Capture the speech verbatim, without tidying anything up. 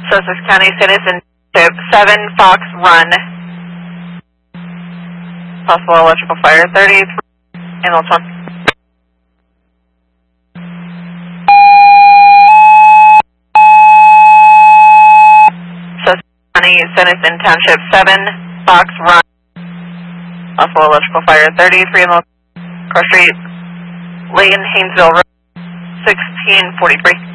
Sussex County Citizen seven Fox Run. Possible electrical fire thirty-three, ambulance one. Sussex County Citizen Township seven Fox Run. Possible electrical fire thirty-three, ambulance. Cross Street, Layton, Haynesville Road, sixteen forty-three.